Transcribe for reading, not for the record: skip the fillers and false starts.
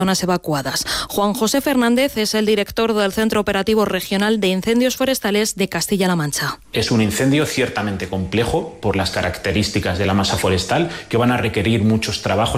zonas evacuadas. Juan José Fernández es el director del Centro Operativo Regional de Incendios Forestales de Castilla-La Mancha. Es un incendio ciertamente complejo por las características de la masa forestal que van a requerir muchos trabajos